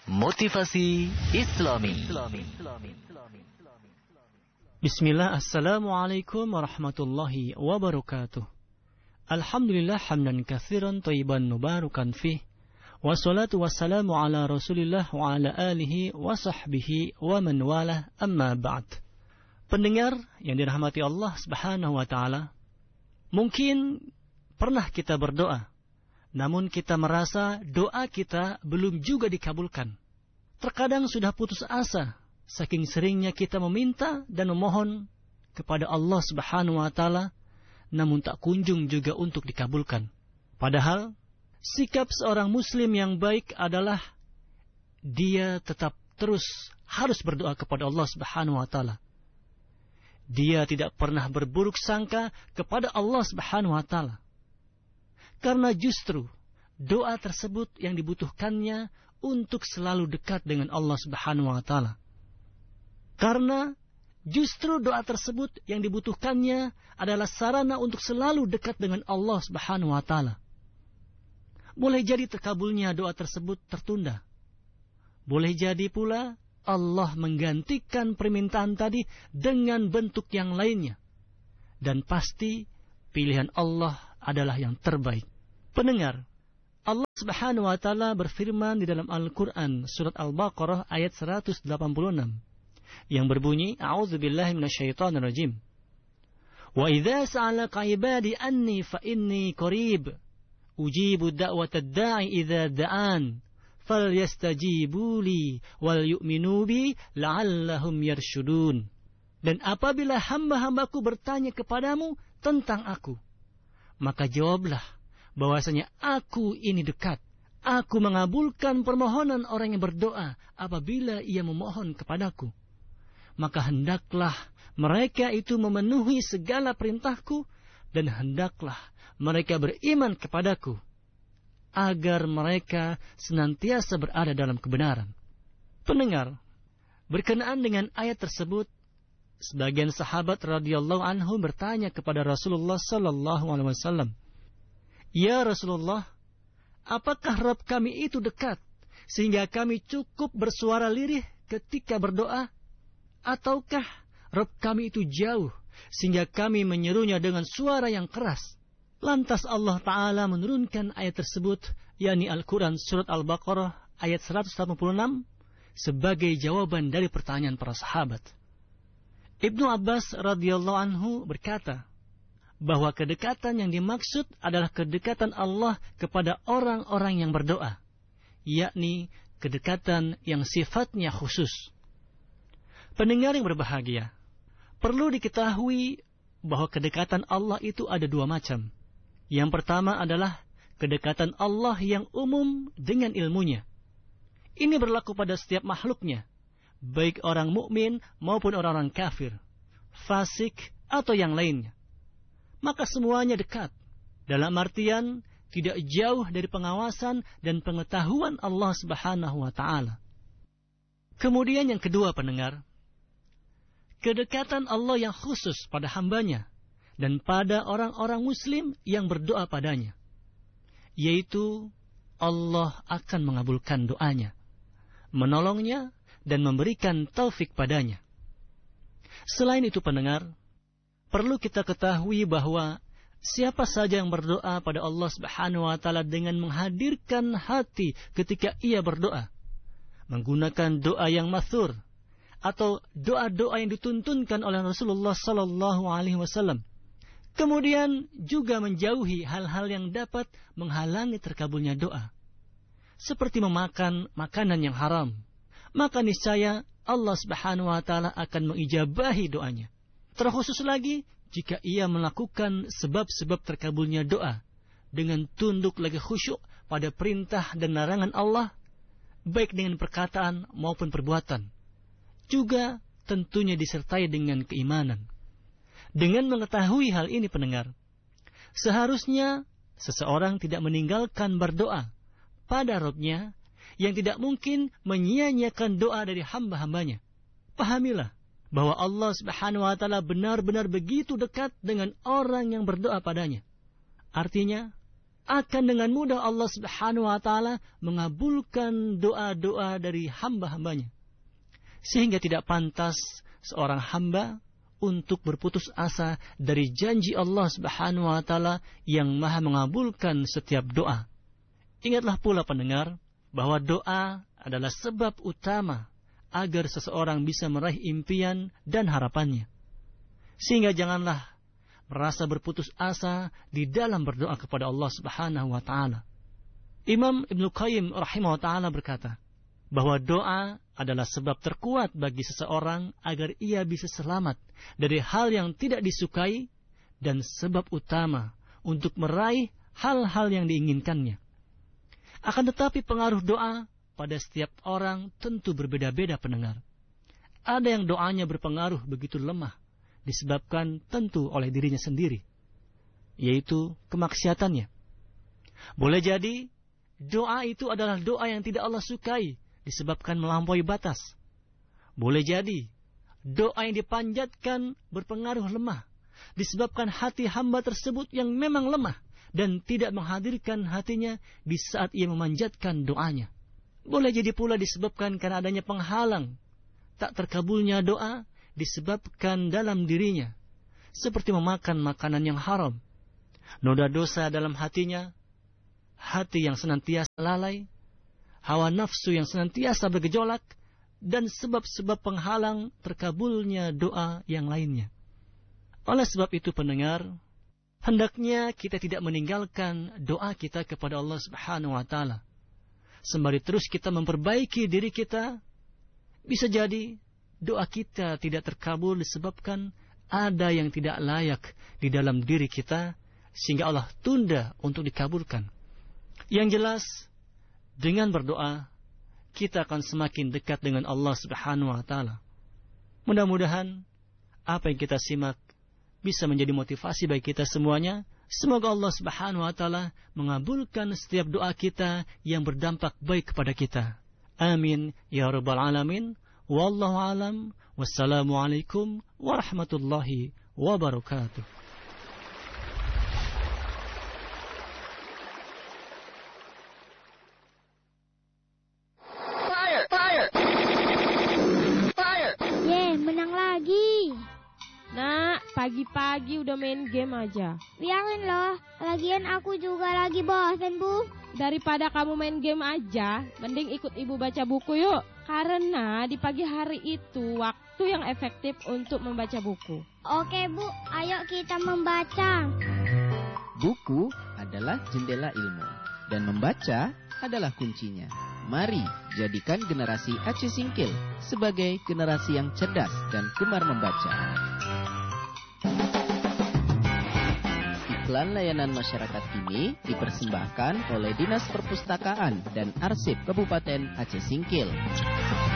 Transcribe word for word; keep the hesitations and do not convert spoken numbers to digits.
Motivasi Islami. Bismillah, assalamualaikum warahmatullahi wabarakatuh. Alhamdulillah hamdan katsiran thayyiban mubarakan fih. Wassalatu wassalamu ala Rasulillah wa ala alihi wa sahbihi wa man walah, amma ba'd. Pendengar yang dirahmati Allah Subhanahu wa taala, mungkin pernah kita berdoa, namun kita merasa doa kita belum juga dikabulkan. Terkadang sudah putus asa, saking seringnya kita meminta dan memohon kepada Allah Subhanahu wa taala, namun tak kunjung juga untuk dikabulkan. Padahal sikap seorang muslim yang baik adalah dia tetap terus harus berdoa kepada Allah Subhanahu wa taala. Dia tidak pernah berburuk sangka kepada Allah Subhanahu wa taala. Karena justru doa tersebut yang dibutuhkannya untuk selalu dekat dengan Allah Subhanahu wa taala. Karena justru doa tersebut yang dibutuhkannya adalah sarana untuk selalu dekat dengan Allah Subhanahu wa taala. Boleh jadi terkabulnya doa tersebut tertunda. Boleh jadi pula Allah menggantikan permintaan tadi dengan bentuk yang lainnya. Dan pasti pilihan Allah adalah yang terbaik. Pendengar, Allah Subhanahu wa taala berfirman di dalam Al-Qur'an surat Al-Baqarah ayat seratus delapan puluh enam yang berbunyi, A'udzubillahi minasyaitonir rajim. Wa idza sa'alaka 'ibadi anni fa inni qarib ujibu da'watad da'i idza da'an falyastajibu li wal yu'minu bi la'allahum yarshudun. Dan apabila hamba-hambaku bertanya kepadamu tentang aku, maka jawablah bahwasanya aku ini dekat. Aku mengabulkan permohonan orang yang berdoa apabila ia memohon kepadaku. Maka hendaklah mereka itu memenuhi segala perintahku dan hendaklah mereka beriman kepadaku agar mereka senantiasa berada dalam kebenaran. Pendengar, berkenaan dengan ayat tersebut, sebagian sahabat radhiyallahu anhu bertanya kepada Rasulullah sallallahu alaihi wasallam, "Ya Rasulullah, apakah Rabb kami itu dekat sehingga kami cukup bersuara lirih ketika berdoa? Ataukah Rabb kami itu jauh sehingga kami menyerunya dengan suara yang keras?" Lantas Allah Ta'ala menurunkan ayat tersebut, yakni Al-Quran surat Al-Baqarah ayat seratus delapan puluh enam sebagai jawaban dari pertanyaan para sahabat. Ibnu Abbas radhiyallahu anhu berkata bahwa kedekatan yang dimaksud adalah kedekatan Allah kepada orang-orang yang berdoa, yakni kedekatan yang sifatnya khusus. Pendengar yang berbahagia, perlu diketahui bahwa kedekatan Allah itu ada dua macam. Yang pertama adalah kedekatan Allah yang umum dengan ilmunya. Ini berlaku pada setiap makhluknya, baik orang mukmin maupun orang-orang kafir, fasik atau yang lainnya. Maka semuanya dekat, dalam artian tidak jauh dari pengawasan dan pengetahuan Allah Subhanahu wa taala. Kemudian yang kedua, pendengar, kedekatan Allah yang khusus pada hambanya dan pada orang-orang muslim yang berdoa padanya, yaitu Allah akan mengabulkan doanya, menolongnya dan memberikan taufik padanya. Selain itu, pendengar, perlu kita ketahui bahwa siapa saja yang berdoa pada Allah Subhanahu wa taala dengan menghadirkan hati ketika ia berdoa, menggunakan doa yang mathur atau doa-doa yang dituntunkan oleh Rasulullah sallallahu alaihi wasallam, kemudian juga menjauhi hal-hal yang dapat menghalangi terkabulnya doa, seperti memakan makanan yang haram, maka niscaya Allah Subhanahu wa taala akan mengijabahi doanya. Terkhusus lagi jika ia melakukan sebab-sebab terkabulnya doa dengan tunduk lagi khusyuk pada perintah dan larangan Allah, baik dengan perkataan maupun perbuatan. Juga tentunya disertai dengan keimanan. Dengan mengetahui hal ini, pendengar, seharusnya seseorang tidak meninggalkan berdoa pada Rabb-Nya yang tidak mungkin menyia-nyiakan doa dari hamba-hambanya. Pahamilah bahwa Allah Subhanahu wa taala benar-benar begitu dekat dengan orang yang berdoa padanya. Artinya, akan dengan mudah Allah Subhanahu wa taala mengabulkan doa-doa dari hamba-hambanya. Sehingga tidak pantas seorang hamba untuk berputus asa dari janji Allah Subhanahu wa taala yang Maha mengabulkan setiap doa. Ingatlah pula pendengar bahwa doa adalah sebab utama agar seseorang bisa meraih impian dan harapannya. Sehingga janganlah merasa berputus asa di dalam berdoa kepada Allah Subhanahu wa taala. Imam Ibnu Qayyim rahimahullah taala berkata bahwa doa adalah sebab terkuat bagi seseorang agar ia bisa selamat dari hal yang tidak disukai dan sebab utama untuk meraih hal-hal yang diinginkannya. Akan tetapi pengaruh doa pada setiap orang tentu berbeda-beda pendengar. Ada yang doanya berpengaruh begitu lemah, disebabkan tentu oleh dirinya sendiri, yaitu kemaksiatannya. Boleh jadi doa itu adalah doa yang tidak Allah sukai, disebabkan melampaui batas. Boleh jadi doa yang dipanjatkan berpengaruh lemah, disebabkan hati hamba tersebut yang memang lemah dan tidak menghadirkan hatinya di saat ia memanjatkan doanya. Boleh jadi pula disebabkan karena adanya penghalang tak terkabulnya doa, disebabkan dalam dirinya, seperti memakan makanan yang haram, noda dosa dalam hatinya, hati yang senantiasa lalai, hawa nafsu yang senantiasa bergejolak, dan sebab-sebab penghalang terkabulnya doa yang lainnya. Oleh sebab itu pendengar, hendaknya kita tidak meninggalkan doa kita kepada Allah Subhanahu wa taala. Sembari terus kita memperbaiki diri kita, bisa jadi doa kita tidak terkabul disebabkan ada yang tidak layak di dalam diri kita, sehingga Allah tunda untuk dikabulkan. Yang jelas, dengan berdoa, kita akan semakin dekat dengan Allah Subhanahu wa taala. Mudah-mudahan apa yang kita simak bisa menjadi motivasi bagi kita semuanya. Semoga Allah Subhanahu wa taala mengabulkan setiap doa kita yang berdampak baik kepada kita. Amin ya rabbal alamin. Wallahu alam. Wassalamualaikum warahmatullahi wabarakatuh. Fire! Fire! Fire! Ye, menang lagi. Nak, pagi-pagi udah main game aja. Biarin loh, lagian aku juga lagi bosan, Bu. Daripada kamu main game aja, mending ikut ibu baca buku yuk. Karena di pagi hari itu waktu yang efektif untuk membaca buku. Oke, Bu, ayo kita membaca. Buku adalah jendela ilmu, dan membaca adalah kuncinya. Mari jadikan generasi Aceh Singkil sebagai generasi yang cerdas dan gemar membaca. Iklan layanan masyarakat ini dipersembahkan oleh Dinas Perpustakaan dan Arsip Kabupaten Aceh Singkil.